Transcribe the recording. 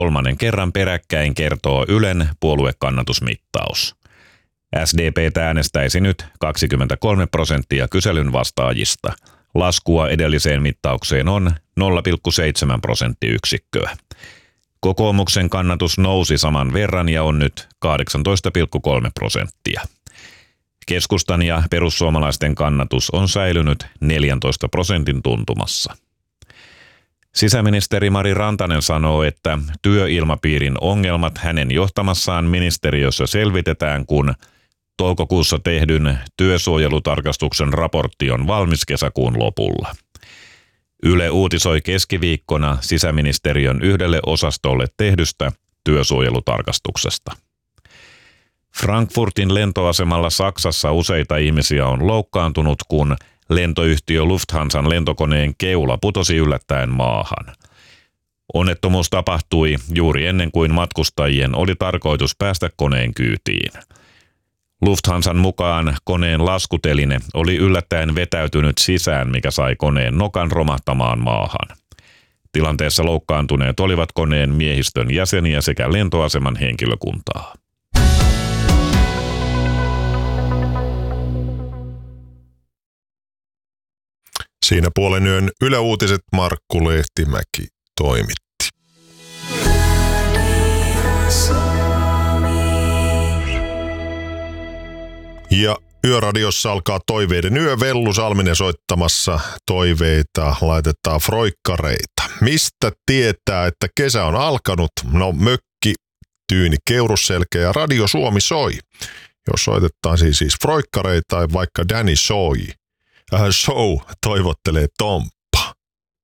Kolmannen kerran peräkkäin kertoo Ylen puoluekannatusmittaus. SDP äänestäisi nyt 23% kyselyn vastaajista. Laskua edelliseen mittaukseen on 0,7 prosenttiyksikköä. Kokoomuksen kannatus nousi saman verran ja on nyt 18,3%. Keskustan ja perussuomalaisten kannatus on säilynyt 14% tuntumassa. Sisäministeri Mari Rantanen sanoo, että työilmapiirin ongelmat hänen johtamassaan ministeriössä selvitetään, kun toukokuussa tehdyn työsuojelutarkastuksen raportti on valmis kesäkuun lopulla. Yle uutisoi keskiviikkona sisäministeriön yhdelle osastolle tehdystä työsuojelutarkastuksesta. Frankfurtin lentoasemalla Saksassa useita ihmisiä on loukkaantunut, kun lentoyhtiö Lufthansan lentokoneen keula putosi yllättäen maahan. Onnettomuus tapahtui juuri ennen kuin matkustajien oli tarkoitus päästä koneen kyytiin. Lufthansan mukaan koneen laskuteline oli yllättäen vetäytynyt sisään, mikä sai koneen nokan romahtamaan maahan. Tilanteessa loukkaantuneet olivat koneen miehistön jäseniä sekä lentoaseman henkilökuntaa. Siinä puolen yön Yle Uutiset Markku Lehtimäki toimitti. Ja Yöradiossa alkaa Toiveiden yö. Vellu Salminen soittamassa toiveita, laitetaan froikkareita. Mistä tietää, että kesä on alkanut? No mökki, Tyyni Keurusselkä ja Radio Suomi soi. Jos soitetaan siis froikkareita tai vaikka Danny Show toivottelee Tom.